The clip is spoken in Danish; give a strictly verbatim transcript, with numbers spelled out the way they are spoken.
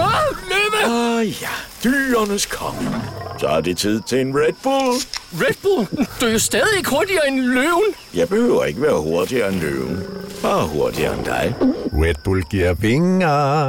Ah, løve! Ah ja, dyrenes konge. Så er det tid til en Red Bull. Red Bull? Du er jo stadig ikke hurtigere end løven. Jeg behøver ikke være hurtigere end løven. Bare hurtigere end dig. Red Bull giver vinger.